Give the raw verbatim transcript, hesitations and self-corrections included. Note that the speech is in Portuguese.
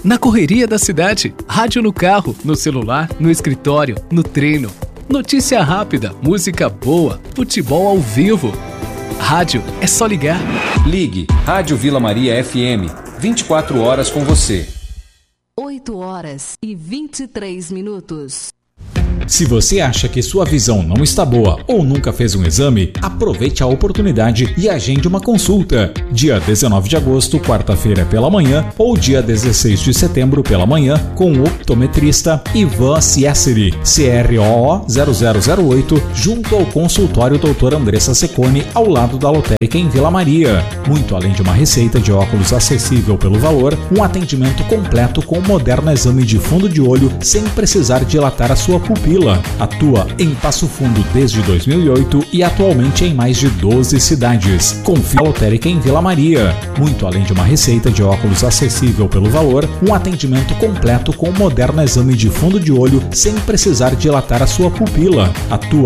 na correria da cidade, rádio no carro, no celular, no escritório, no treino. Notícia rápida, música boa, futebol ao vivo. Rádio é só ligar. Ligue Rádio Vila Maria F M, vinte e quatro horas com você. oito horas e vinte e três minutos. Se você acha que sua visão não está boa ou nunca fez um exame, aproveite a oportunidade e agende uma consulta. Dia dezenove de agosto, quarta-feira pela manhã, ou dia dezesseis de setembro pela manhã, com o optometrista Ivan Ciesseri, C R O O zero zero zero oito, junto ao consultório doutor Andressa Secone, ao lado da lotérica em Vila Maria. Muito além de uma receita de óculos acessível pelo valor, um atendimento completo com um moderno exame de fundo de olho sem precisar dilatar a sua pupila. Atua em Passo Fundo desde dois mil e oito e atualmente em mais de doze cidades. Confira a lotérica em Vila Maria. Muito além de uma receita de óculos acessível pelo valor, um atendimento completo com um moderno exame de fundo de olho sem precisar dilatar a sua pupila. Atua